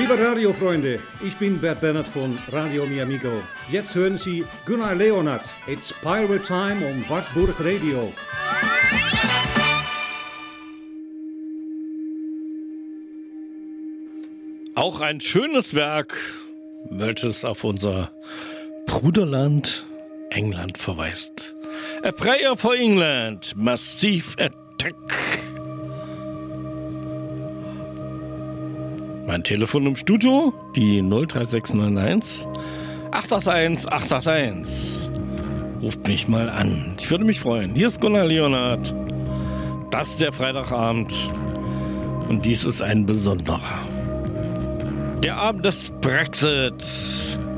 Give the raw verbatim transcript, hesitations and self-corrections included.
Liebe Radiofreunde, ich bin Bert Bernhard von Radio Mi Amigo. Jetzt hören Sie Gunnar Leonard. It's Pirate Time on Wartburg Radio. Auch ein schönes Werk, welches auf unser Bruderland England verweist. A Prayer for England, Massive Attack. Mein Telefon im Studio, die null drei sechs neun eins acht acht eins acht acht eins. Ruft mich mal an. Ich würde mich freuen. Hier ist Gunnar Leonard. Das ist der Freitagabend. Und dies ist ein besonderer. Der Abend des Brexit.